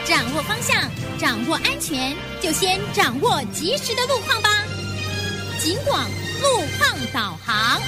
掌握方向，掌握安全，就先掌握及时的路况吧。警广路况导航。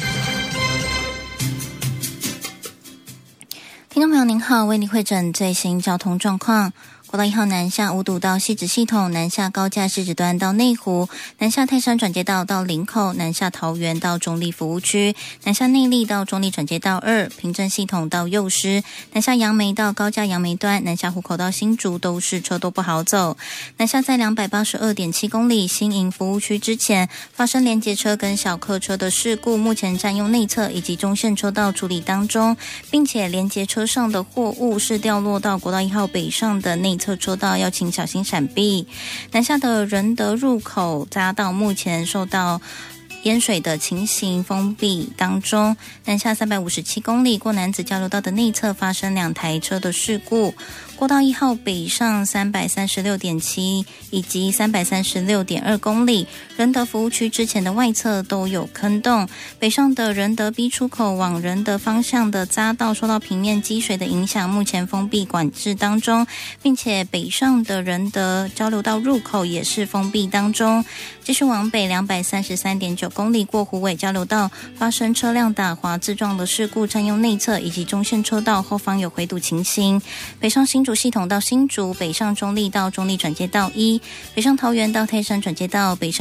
听众朋友您好，为您汇诊最新交通状况。国道1号南下五堵到汐止系统，南下高架汐止端到内湖，南下泰山转接道到林口，南下桃园到中立服务区，南下内壢到中立转接道2，平镇系统到幼师，南下杨梅到高架杨梅端，南下湖口到新竹都是车都不好走。南下在 282.7 公里新营服务区之前发生连结车跟小客车的事故，目前占用内侧以及中线车道处理当中，并且连结车上的货物是掉落到国道1号北上的内侧车道，要请小心闪避。南下的仁德入口匝道目前受到淹水的情形封闭当中，南下357公里过南子交流道的内侧发生2台车的事故。国道1号北上 336.7 以及 336.2 公里，仁德服务区之前的外侧都有坑洞。北上的仁德 B 出口往仁德方向的匝道受到平面积水的影响，目前封闭管制当中，并且北上的仁德交流道入口也是封闭当中。继续往北 233.9 公里过虎尾交流道发生车辆打滑自撞的事故，占用内侧以及中线车道后方有回堵情形。北上新竹系统到新竹，北上中立到中立转接道1，北上桃园到泰山转接道，北上